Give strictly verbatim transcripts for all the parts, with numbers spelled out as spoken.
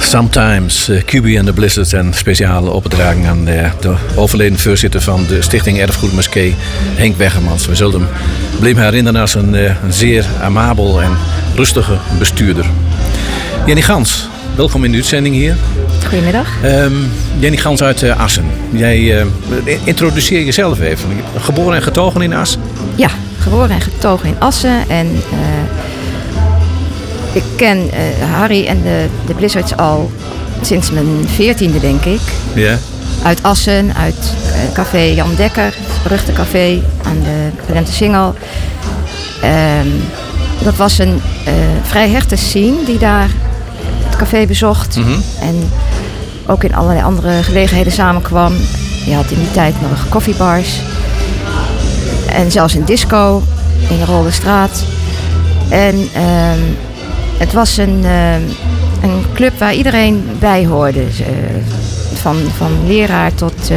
Sometimes, uh, Q B and the Blizzards en speciale opdragen aan de, de overleden voorzitter van de Stichting Erfgoed Moskee, Henk Weggemans. We zullen hem blijven herinneren als een, uh, een zeer amabel en rustige bestuurder. Jenny Gans, welkom in de uitzending hier. Goedemiddag. Um, Jenny Gans uit uh, Assen. Jij uh, introduceer jezelf even. Geboren en getogen in Assen? Ja, geboren en getogen in Assen. En uh, ik ken uh, Harry en de, de Blizzards al sinds mijn veertiende, denk ik. Ja. Uit Assen, uit uh, café Jan Dekker, het beruchte café aan de Rentersingel. Um, dat was een uh, vrij hechte scene die daar het café bezocht. Mm-hmm. En ook in allerlei andere gelegenheden samenkwam. Je had in die tijd nog koffiebars. En zelfs een disco in de Rolde Straat. En um, het was een, um, een club waar iedereen bij hoorde. Uh, van, van leraar tot uh,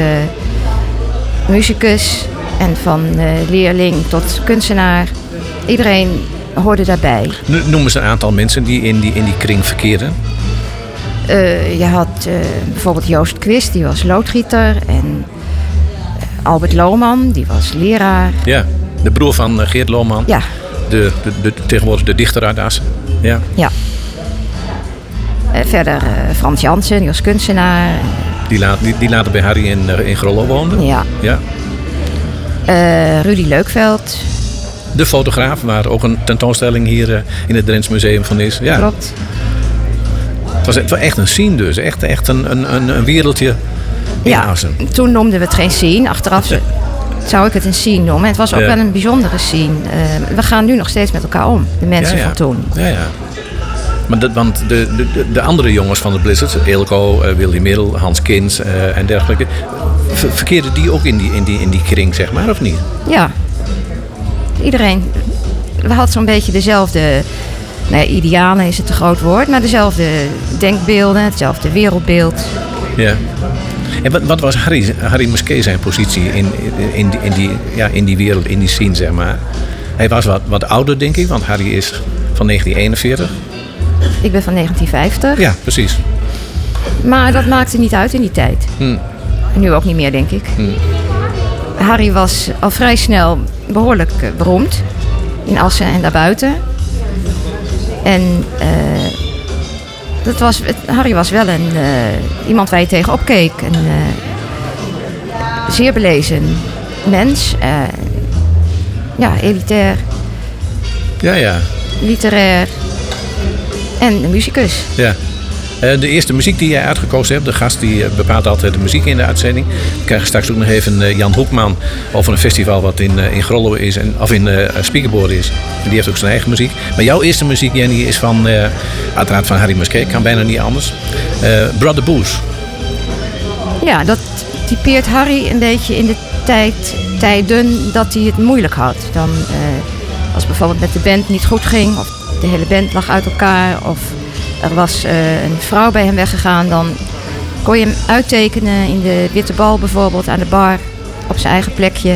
muzikus. En van uh, leerling tot kunstenaar. Iedereen hoorde daarbij. Noem eens een aantal mensen die in die, in die kring verkeerden. Uh, je had uh, bijvoorbeeld Joost Quist, die was loodgieter. En uh, Albert Lohman, die was leraar. Ja, de broer van uh, Geert Lohman. Ja. De, de, de, tegenwoordig de dichter uit Assen. Ja. Ja. Uh, verder uh, Frans Jansen, die was kunstenaar. Die, laat, die, die later bij Harry in, uh, in Grollo woonde. Ja. Ja. Uh, Rudy Leukveld. De fotograaf, waar ook een tentoonstelling hier uh, in het Drents Museum van is. Ja. Klopt. Het was, het was echt een scene dus. Echt, echt een, een, een wereldje in ja, Assen. Toen noemden we het geen scene. Achteraf zou ik het een scene noemen. Het was ook ja. wel een bijzondere scene. Uh, we gaan nu nog steeds met elkaar om. De mensen ja, ja. van toen. Ja, ja. Maar dat, want de, de, de andere jongens van de Blizzards, Eelco, uh, Willy Middel, Hans Kins uh, en dergelijke, ver, verkeerden die ook in die, in, die, in die kring, zeg maar, of niet? Ja. Iedereen. We hadden zo'n beetje dezelfde, nou ja, idealen is het een groot woord, maar dezelfde denkbeelden, hetzelfde wereldbeeld. Ja. En wat, wat was Harry, Harry Moskee zijn positie in, in, in, die, ja, in die wereld, in die scene, zeg maar? Hij was wat, wat ouder, denk ik, want Harry is van negentien eenenveertig. Ik ben van negentien vijftig. Ja, precies. Maar dat maakte niet uit in die tijd. Hmm. Nu ook niet meer, denk ik. Hmm. Harry was al vrij snel behoorlijk uh, beroemd. In Assen en daarbuiten. En uh, dat was, het, Harry was wel een, uh, iemand waar je tegenop keek. Een uh, zeer belezen mens. Uh, ja, elitair. Ja, ja. Literair. En een muzikus. Ja. Uh, de eerste muziek die jij uitgekozen hebt, de gast die uh, bepaalt altijd de muziek in de uitzending. We krijgen straks ook nog even uh, Jan Hoekman over een festival wat in, uh, in Grollo is, en, of in uh, Spiekenboord is. En die heeft ook zijn eigen muziek. Maar jouw eerste muziek, Jenny, is van, uh, uiteraard van Harry Moskee, kan bijna niet anders. Uh, Brother Boos. Ja, dat typeert Harry een beetje in de tijd, tijden dat hij het moeilijk had. Dan, uh, als bijvoorbeeld met de band niet goed ging, of de hele band lag uit elkaar, of er was uh, een vrouw bij hem weggegaan, dan kon je hem uittekenen in de Witte Bal bijvoorbeeld, aan de bar, op zijn eigen plekje.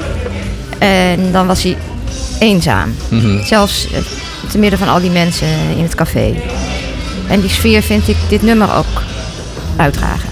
En dan was hij eenzaam. Mm-hmm. Zelfs uh, te midden van al die mensen in het café. En die sfeer vind ik dit nummer ook uitdragen.